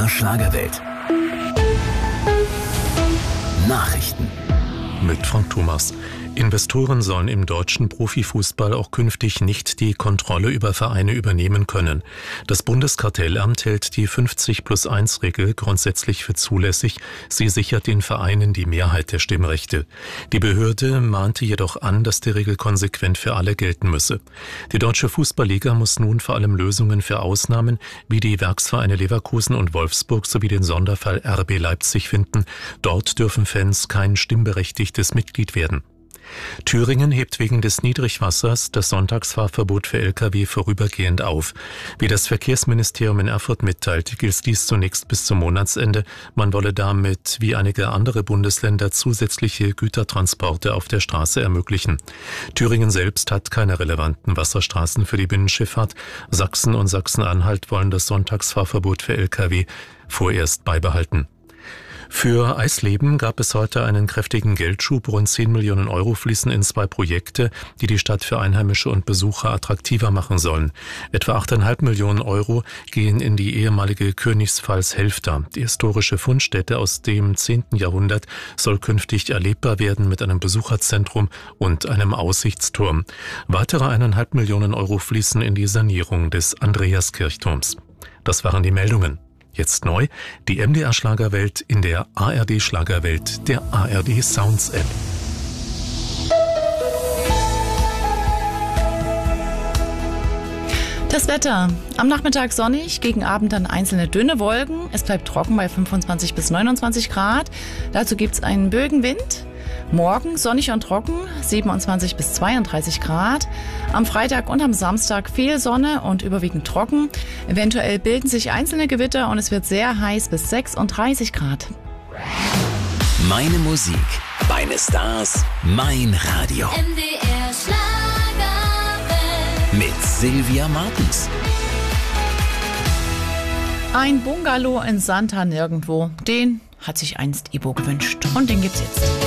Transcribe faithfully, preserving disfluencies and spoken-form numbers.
R Schlagerwelt. Nachrichten mit Frank Thomas. Investoren sollen im deutschen Profifußball auch künftig nicht die Kontrolle über Vereine übernehmen können. Das Bundeskartellamt hält die fünfzig plus eins Regel grundsätzlich für zulässig. Sie sichert den Vereinen die Mehrheit der Stimmrechte. Die Behörde mahnte jedoch an, dass die Regel konsequent für alle gelten müsse. Die Deutsche Fußballliga muss nun vor allem Lösungen für Ausnahmen wie die Werksvereine Leverkusen und Wolfsburg sowie den Sonderfall R B Leipzig finden. Dort dürfen Fans kein stimmberechtigtes Mitglied werden. Thüringen hebt wegen des Niedrigwassers das Sonntagsfahrverbot für L K W vorübergehend auf. Wie das Verkehrsministerium in Erfurt mitteilt, gilt dies zunächst bis zum Monatsende. Man wolle damit, wie einige andere Bundesländer, zusätzliche Gütertransporte auf der Straße ermöglichen. Thüringen selbst hat keine relevanten Wasserstraßen für die Binnenschifffahrt. Sachsen und Sachsen-Anhalt wollen das Sonntagsfahrverbot für L K W vorerst beibehalten. Für Eisleben gab es heute einen kräftigen Geldschub. Rund zehn Millionen Euro fließen in zwei Projekte, die die Stadt für Einheimische und Besucher attraktiver machen sollen. Etwa acht Komma fünf Millionen Euro gehen in die ehemalige Königsfalls-Helfta. Die historische Fundstätte aus dem zehnten Jahrhundert soll künftig erlebbar werden mit einem Besucherzentrum und einem Aussichtsturm. Weitere eineinhalb Millionen Euro fließen in die Sanierung des Andreaskirchturms. Das waren die Meldungen. Jetzt neu, die M D R Schlagerwelt in der A R D Schlagerwelt, der A R D Sounds App. Das Wetter. Am Nachmittag sonnig, gegen Abend dann einzelne dünne Wolken. Es bleibt trocken bei fünfundzwanzig bis neunundzwanzig Grad. Dazu gibt es einen Bögenwind. Morgen sonnig und trocken, siebenundzwanzig bis zweiunddreißig Grad. Am Freitag und am Samstag viel Sonne und überwiegend trocken. Eventuell bilden sich einzelne Gewitter und es wird sehr heiß bis sechsunddreißig Grad. Meine Musik, meine Stars, mein Radio. M D R Schlagerwelt. Mit Sylvia Martens. Ein Bungalow in Santa Nirgendwo, den hat sich einst Ibo gewünscht. Und den gibt's jetzt.